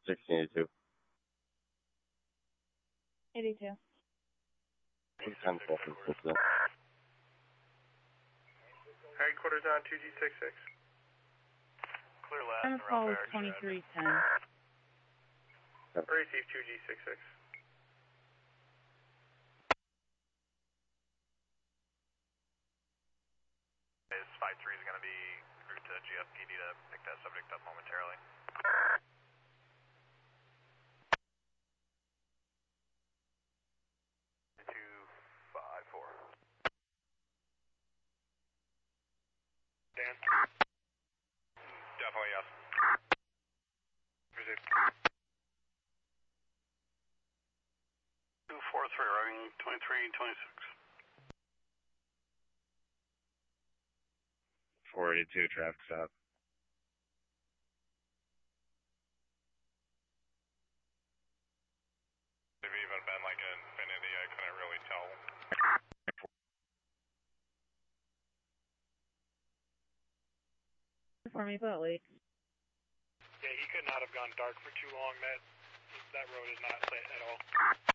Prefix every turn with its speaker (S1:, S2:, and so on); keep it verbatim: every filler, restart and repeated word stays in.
S1: sixteen eighty-two.
S2: eighty-two.
S1: ten twelve from Cincinnati.
S3: Headquarters on two G sixty-six.
S4: Clear last
S2: I'm
S4: and
S2: call
S4: around
S2: is
S4: barracks.
S2: twenty-three ten.
S3: Receive two G sixty-six.
S4: This five three is going to be route to G F P D to pick that subject up momentarily. two five four. Dan? Definitely yes. Proceed. two four three, running twenty-three twenty-six.
S1: four eighty-two, traffic stop.
S4: If it even been like an infinity, I couldn't really tell.
S2: For me, but late.
S4: Yeah, he could not have gone dark for too long. That that road is not lit at all.